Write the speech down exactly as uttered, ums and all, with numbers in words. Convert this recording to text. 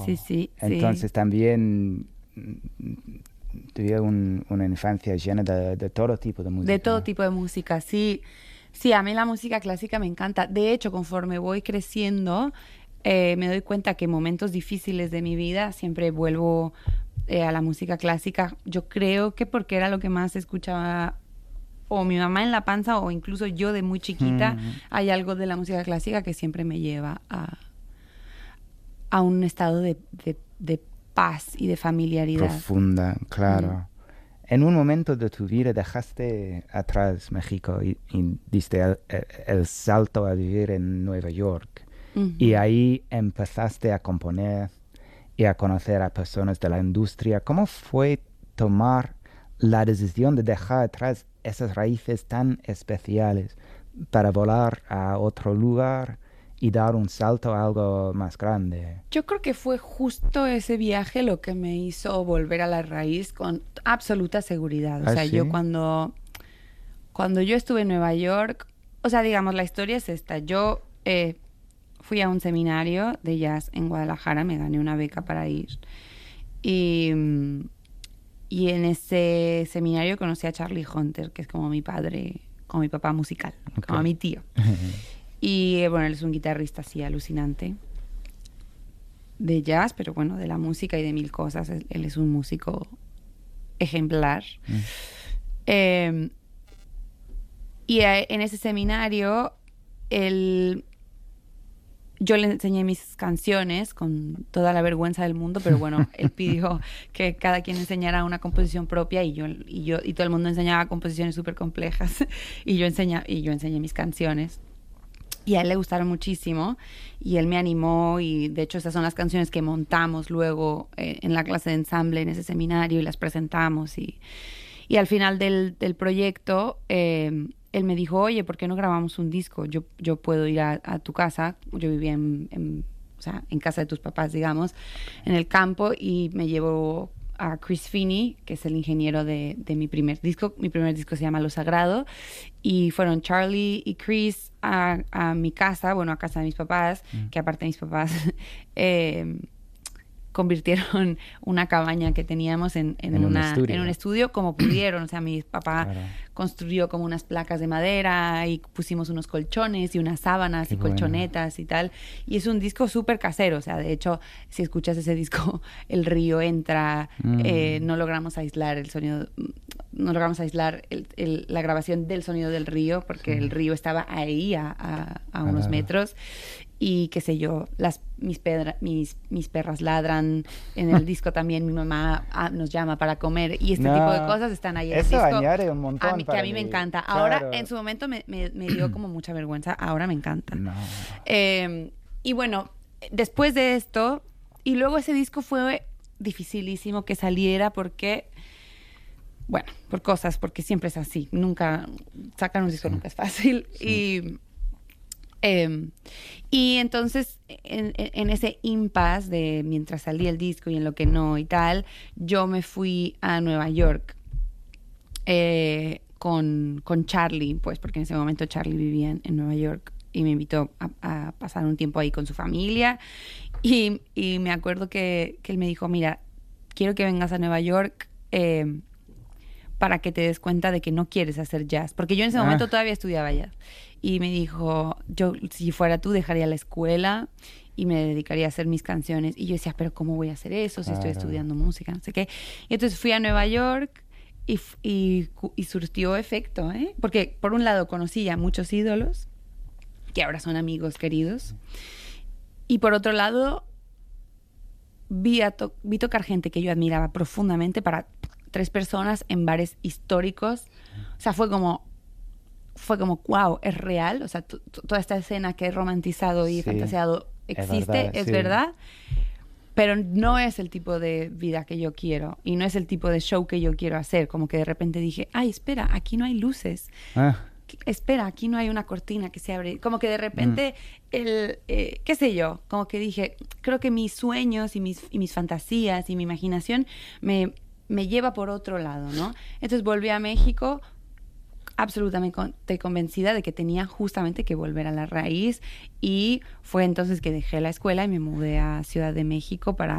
sí, sí. Entonces sí. también tuve un, una infancia llena de, de todo tipo de música. De todo tipo de música, sí. Sí, a mí la música clásica me encanta. De hecho, conforme voy creciendo, eh, me doy cuenta que en momentos difíciles de mi vida siempre vuelvo eh, a la música clásica. Yo creo que porque era lo que más escuchaba o mi mamá en la panza o incluso yo de muy chiquita, Mm, hay algo de la música clásica que siempre me lleva a, a un estado de, de, de paz y de familiaridad. profunda, claro. Mm. En un momento de tu vida dejaste atrás México y, y diste el, el- el salto a vivir en Nueva York. Y Ujú. ahí empezaste a componer y a conocer a personas de la industria. ¿Cómo fue tomar la decisión de dejar atrás esas raíces tan especiales para volar a otro lugar y dar un salto a algo más grande? Yo creo que fue justo ese viaje lo que me hizo volver a la raíz con absoluta seguridad. O ¿Ah, sea, yo sí? cuando, cuando yo estuve en Nueva York, o sea, digamos, la historia es esta. Yo eh, fui a un seminario de jazz en Guadalajara, me gané una beca para ir. Y, mm, y en ese seminario conocí a Charlie Hunter, que es como mi padre, como mi papá musical, Ok. como mi tío. Y eh, bueno, él es un guitarrista así alucinante de jazz, pero bueno, de la música y de mil cosas. Él, él es un músico ejemplar. Mm. Eh, y eh, en ese seminario, él, yo le enseñé mis canciones con toda la vergüenza del mundo, pero bueno, él pidió que cada quien enseñara una composición propia y yo y yo y todo el mundo enseñaba composiciones súper complejas y yo enseña, y yo enseñé mis canciones. Y a él le gustaron muchísimo y él me animó y de hecho esas son las canciones que montamos luego eh, en la clase de ensamble en ese seminario y las presentamos y, y al final del, del proyecto eh, él me dijo, oye, ¿por qué no grabamos un disco? Yo, yo puedo ir a, a tu casa, yo vivía en, en, o sea, en casa de tus papás, digamos, en el campo y me llevó a Chris Finney, que es el ingeniero de, de mi primer disco. Mi primer disco se llama Lo Sagrado. Y fueron Charlie y Chris a, a mi casa, bueno, a casa de mis papás, Mm. que aparte mis papás eh, convirtieron una cabaña que teníamos en, en, En un una, estudio. en un estudio como pudieron. O sea, mi papá Claro. construyó como unas placas de madera y pusimos unos colchones y unas sábanas Qué y bueno. colchonetas y tal. Y es un disco súper casero. O sea, de hecho, si escuchas ese disco, el río entra, Mm. eh, no logramos aislar el sonido, no logramos aislar el, el, la grabación del sonido del río porque Sí. el río estaba ahí a, a, a unos Claro. metros. Y qué sé yo, las, mis, pedra, mis, mis perras ladran, en el disco también mi mamá ah, nos llama para comer y este No, tipo de cosas están ahí en el eso disco. añade un montón A mí, que para a mí me mí. encanta. Ahora, Claro. en su momento me, me, me dio como mucha vergüenza, ahora me encanta. No. Eh, y bueno, después de esto, y luego ese disco fue dificilísimo que saliera porque, bueno, por cosas, porque siempre es así. Nunca, sacar un disco Sí. nunca es fácil. Sí. Y... Eh, y entonces, en, en ese impasse de mientras salía el disco y en lo que no y tal, yo me fui a Nueva York eh, con, con Charlie, pues porque en ese momento Charlie vivía en, en Nueva York y me invitó a, a pasar un tiempo ahí con su familia. Y, y me acuerdo que, que él me dijo, mira, quiero que vengas a Nueva York eh, para que te des cuenta de que no quieres hacer jazz. Porque yo en ese Ah. momento todavía estudiaba jazz. Y me dijo, yo si fuera tú dejaría la escuela y me dedicaría a hacer mis canciones. Y yo decía, pero ¿cómo voy a hacer eso si estoy Claro. estudiando música? No sé qué. Y entonces fui a Nueva York y, y, y surtió efecto, ¿eh? Porque por un lado conocí a muchos ídolos que ahora son amigos queridos. Y por otro lado, vi, a to vi tocar gente que yo admiraba profundamente para tres personas en bares históricos. O sea, fue como, fue como, wow, es real. O sea, toda esta escena que he romantizado y Sí, he fantaseado existe, verdad, es sí. verdad. Pero no es el tipo de vida que yo quiero y no es el tipo de show que yo quiero hacer. Como que de repente dije, ay, espera, aquí no hay luces. Ah. Espera, aquí no hay una cortina que se abre. Como que de repente, mm. el, eh, qué sé yo, como que dije, creo que mis sueños y mis, y mis fantasías y mi imaginación me, me lleva por otro lado, ¿no? Entonces volví a México absolutamente convencida de que tenía justamente que volver a la raíz y fue entonces que dejé la escuela y me mudé a Ciudad de México para